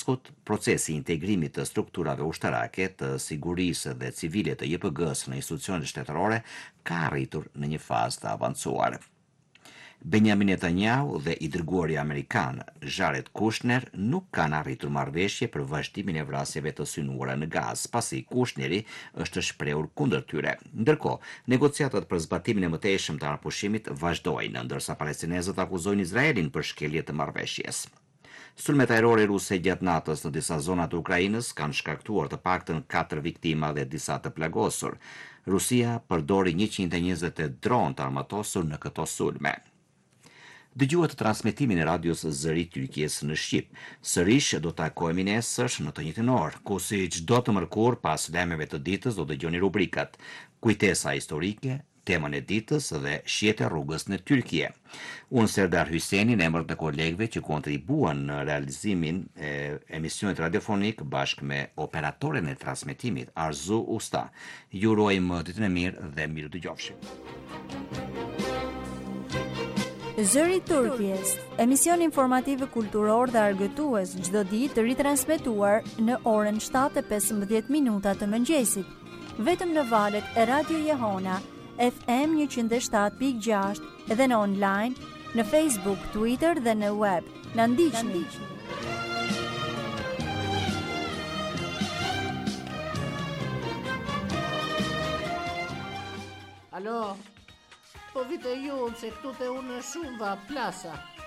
Moskut, procesi i integrimit të strukturave ushtarake të sigurisë dhe civile të JPG-s në institucionet shtetërore ka arritur në një fazë të avancuar. Benjamin Netanyahu dhe i dërguari amerikan Jared Kushner nuk kanë arritur marrëveshje për vazhdimin e vrasjeve të synuara në Gazë, pasi Kushneri është shprehur kundër tyre. Ndërkohë, negociatat për zbatimin e mëtejshëm të anëpushimit vazhdojnë, ndërsa palestinezët akuzojnë Izraelin për shkelje të marrëveshjes. Sulmet ajrore ruse gjatë natës në disa zona të Ukrainës kanë shkaktuar të paktën 4 viktima dhe disa të plagosur. Rusia përdori 120 dronë të armatosur në këto sulme. Dëgjuat transmetimin e radios Zëri Tyrkjes në Shqip. Sërish do të takohemi nesër në të njëjtën orë, ku si çdo të mërkur pas lajmeve të ditës do dëgjoni rubrikat Kujtesa historike, temën e ditës dhe shihet e rrugës në Tyrkie. Unë Serdar Hyseni në emër të kolegëve që kontribuan në realizimin e emisionit radiofonik bashkë me operatoren e transmetimit Arzu Usta. Ju urojmë ditën e mirë dhe mirë dëgjofshim. Zëri Turqjes, emision informativ kulturor dhe argëtues çdo ditë të ritransmetuar në orën 7:15 të mëngjesit, vetëm në valët e Radio Jehona, FM 107.6 dhe në online, në Facebook, Twitter dhe në web. Na ndiqni. Alo? Po vite ju se këtu te unë shumë va plasa.